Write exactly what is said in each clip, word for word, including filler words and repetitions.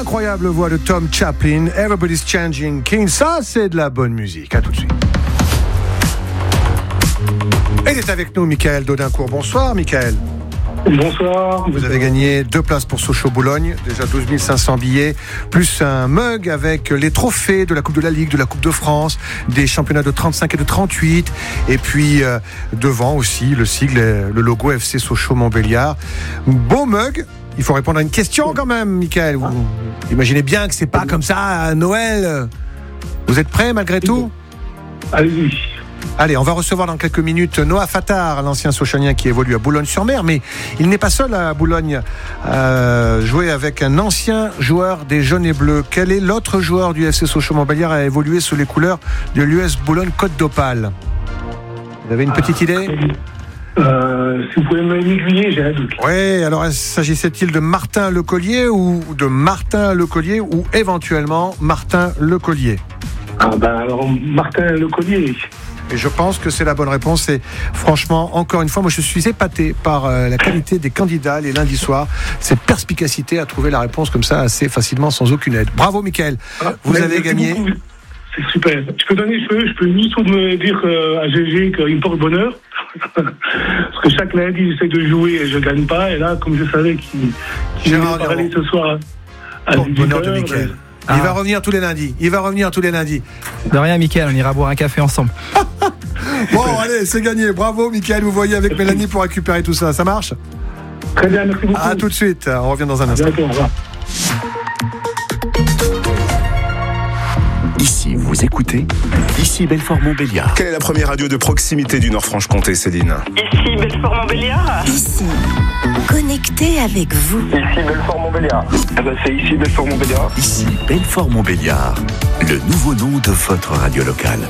Incroyable voix de Tom Chaplin, Everybody's Changing King, ça c'est de la bonne musique. À tout de suite. Et il est avec nous, Michael Daudincourt. Bonsoir, Michael. Bonsoir. Vous avez gagné deux places pour Sochaux Boulogne, déjà douze mille cinq cents billets, plus un mug avec les trophées de la Coupe de la Ligue, de la Coupe de France, des championnats de trente-cinq et de trente-huit, et puis euh, devant aussi le sigle, le logo F C Sochaux Montbéliard. Beau mug. Il faut répondre à une question quand même, Michael. Vous imaginez bien que c'est pas comme ça à Noël. Vous êtes prêts malgré tout ? Allez-y. Allez, on va recevoir dans quelques minutes Noah Fattar, l'ancien Sochonien qui évolue à Boulogne-sur-Mer, mais il n'est pas seul à Boulogne à jouer avec un ancien joueur des Jaunes et Bleus. Quel est l'autre joueur du F C Sochaux Montbéliard à évoluer sous les couleurs de l'U S Boulogne-Côte d'Opale ? Vous avez une petite ah, idée ? Euh, si vous pouvez m'aiguiller, j'ai un doute. Oui, alors s'agissait-il de Martin Lecollier ou de Martin Lecollier ou éventuellement Martin Lecollier ? Ah ben alors Martin Lecollier. Et je pense que c'est la bonne réponse. Et franchement, encore une fois, moi je suis épaté par euh, la qualité des candidats les lundis soirs, cette perspicacité à trouver la réponse comme ça assez facilement sans aucune aide. Bravo Michael, ah, vous avez gagné. Beaucoup. C'est super. Je peux donner, je peux, je peux juste me dire euh, à G G qu'il me porte bonheur. Parce que chaque lundi, j'essaie de jouer et je ne gagne pas. Et là, comme je savais qu'il, qu'il allait parler ce soir à porte bonheur de Michael. Ben... Il ah. va revenir tous les lundis. Il va revenir tous les lundis. De rien, Michael, on ira boire un café ensemble. Bon, allez, c'est gagné. Bravo, Michael. Vous voyez avec Mélanie pour récupérer tout ça. Ça marche ? Très bien, merci beaucoup. À tout de suite. On revient dans un instant. Bientôt, au revoir. Ici, vous écoutez, ici Belfort-Montbéliard. Quelle est la première radio de proximité du Nord-Franche-Comté, Céline ? Ici Belfort-Montbéliard. Ici, connecté avec vous. Ici Belfort-Montbéliard. Ah bah c'est ici Belfort-Montbéliard. Ici Belfort-Montbéliard, le nouveau nom de votre radio locale.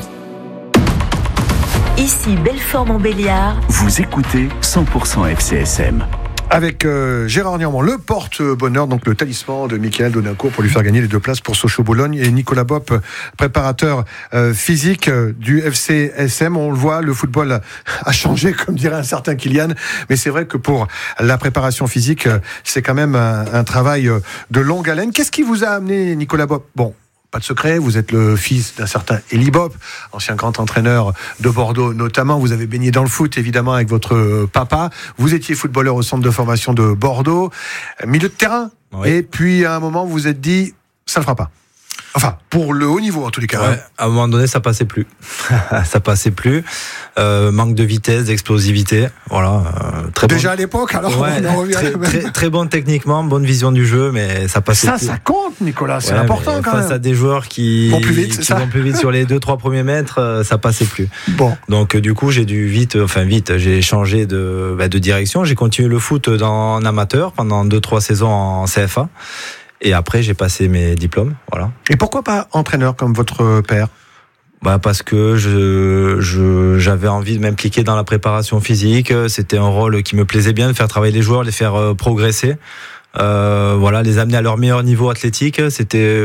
Ici Belfort-Montbéliard. Vous écoutez cent pour cent F C S M. Avec euh, Gérard Niermont, le porte-bonheur, donc le talisman de Michael Daudincourt pour lui faire gagner les deux places pour Sochaux Boulogne, et Nicolas Bopp, préparateur euh, physique euh, du F C S M. On le voit, le football a changé, comme dirait un certain Kylian, mais c'est vrai que pour la préparation physique, euh, c'est quand même un, un travail euh, de longue haleine. Qu'est-ce qui vous a amené, Nicolas Bopp ? Bon, pas de secret, vous êtes le fils d'un certain Elie Bopp, ancien grand entraîneur de Bordeaux notamment. Vous avez baigné dans le foot évidemment avec votre papa. Vous étiez footballeur au centre de formation de Bordeaux, milieu de terrain. Oui. Et puis à un moment vous vous êtes dit, ça ne fera pas. Enfin, pour le haut niveau en tous les cas. Ouais, à un moment donné, ça passait plus. ça passait plus. Euh, manque de vitesse, d'explosivité. Voilà. Euh, très Déjà bon... à l'époque, alors ouais, on en revient. Très, très, très bon techniquement, bonne vision du jeu, mais ça passait ça, plus. Ça, ça compte, Nicolas. C'est ouais, important quand face même. Face à des joueurs qui vont plus vite, qui c'est ça vont plus vite sur les deux trois premiers mètres, ça passait plus. Bon. Donc du coup, j'ai dû vite, enfin vite, j'ai changé de, bah, de direction. J'ai continué le foot dans, en amateur pendant deux trois saisons en C F A. Et après, j'ai passé mes diplômes, voilà. Et pourquoi pas entraîneur comme votre père ? Bah parce que je, je j'avais envie de m'impliquer dans la préparation physique. C'était un rôle qui me plaisait bien, de faire travailler les joueurs, les faire progresser. Euh, voilà, les amener à leur meilleur niveau athlétique. C'était